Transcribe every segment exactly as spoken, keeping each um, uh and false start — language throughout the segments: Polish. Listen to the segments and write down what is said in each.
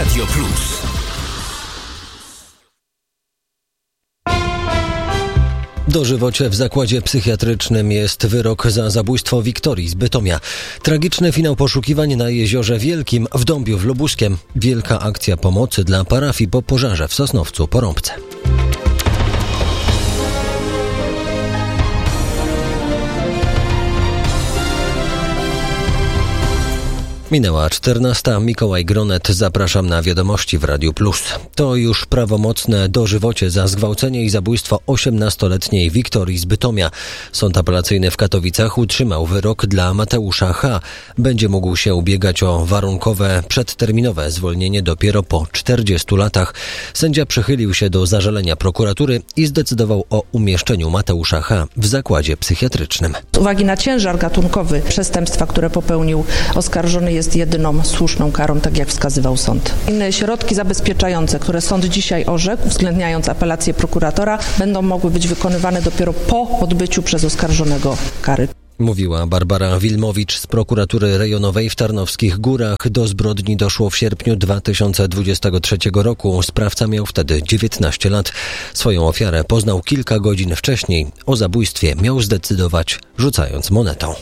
Radio Plus. Dożywocie w zakładzie psychiatrycznym jest wyrok za zabójstwo Wiktorii z Bytomia. Tragiczny finał poszukiwań na Jeziorze Wielkim w Dąbiu Lubuskiem. Wielka akcja pomocy dla parafii po pożarze w Sosnowcu Porąbce. Minęła czternasta. Mikołaj Gronet, zapraszam na wiadomości w Radiu Plus. To już prawomocne dożywocie za zgwałcenie i zabójstwo osiemnastoletniej Wiktorii z Bytomia. Sąd apelacyjny w Katowicach utrzymał wyrok dla Mateusza H. Będzie mógł się ubiegać o warunkowe, przedterminowe zwolnienie dopiero po czterdziestu latach. Sędzia przychylił się do zażalenia prokuratury i zdecydował o umieszczeniu Mateusza H. w zakładzie psychiatrycznym. Z uwagi na ciężar gatunkowy przestępstwa, które popełnił oskarżony, jest jest jedyną słuszną karą, tak jak wskazywał sąd. Inne środki zabezpieczające, które sąd dzisiaj orzekł, uwzględniając apelację prokuratora, będą mogły być wykonywane dopiero po odbyciu przez oskarżonego kary. Mówiła Barbara Wilmowicz z prokuratury rejonowej w Tarnowskich Górach. Do zbrodni doszło w sierpniu dwa tysiące dwudziestego trzeciego roku. Sprawca miał wtedy dziewiętnaście lat. Swoją ofiarę poznał kilka godzin wcześniej. O zabójstwie miał zdecydować, rzucając monetą.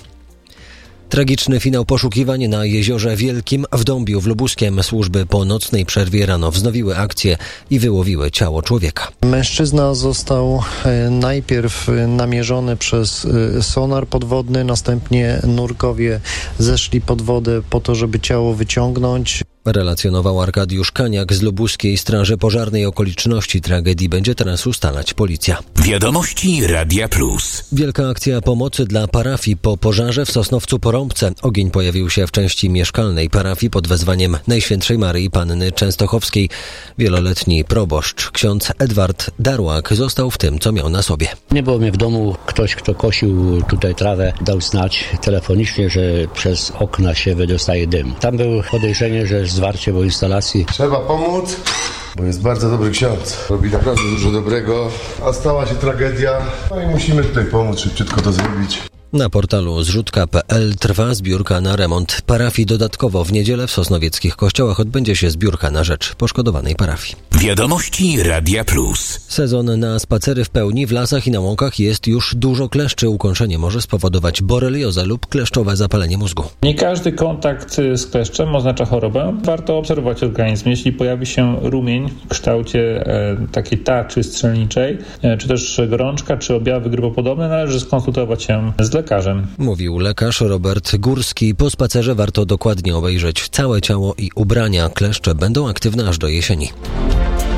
Tragiczny finał poszukiwań na Jeziorze Wielkim w Dąbiu Lubuskiem. Służby po nocnej przerwie rano wznowiły akcję i wyłowiły ciało człowieka. Mężczyzna został najpierw namierzony przez sonar podwodny, następnie nurkowie zeszli pod wodę po to, żeby ciało wyciągnąć. Relacjonował Arkadiusz Kaniak z Lubuskiej Straży Pożarnej. Okoliczności tragedii będzie teraz ustalać policja. Wiadomości Radia Plus. Wielka akcja pomocy dla parafii po pożarze w Sosnowcu Porąbce. Ogień pojawił się w części mieszkalnej parafii pod wezwaniem Najświętszej Maryi Panny Częstochowskiej. Wieloletni proboszcz, ksiądz Edward Darłak, został w tym, co miał na sobie. Nie było mnie w domu. Ktoś, kto kosił tutaj trawę, dał znać telefonicznie, że przez okna się wydostaje dym. Tam było podejrzenie, że zwarcie po instalacji. Trzeba pomóc, bo jest bardzo dobry ksiądz. Robi naprawdę dużo dobrego, a stała się tragedia. No i musimy tutaj pomóc, szybciutko to zrobić. Na portalu zrzutka kropka pe el trwa zbiórka na remont parafii. Dodatkowo w niedzielę w sosnowieckich kościołach odbędzie się zbiórka na rzecz poszkodowanej parafii. Wiadomości Radia Plus. Sezon na spacery w pełni. W lasach i na łąkach jest już dużo kleszczy. Ukąszenie może spowodować boreliozę lub kleszczowe zapalenie mózgu. Nie każdy kontakt z kleszczem oznacza chorobę. Warto obserwować organizm. Jeśli pojawi się rumień w kształcie e, takiej tarczy strzelniczej, e, czy też gorączka, czy objawy grypopodobne, należy skonsultować się z lekarzem. Mówił lekarz Robert Górski. Po spacerze warto dokładnie obejrzeć całe ciało i ubrania. Kleszcze będą aktywne aż do jesieni.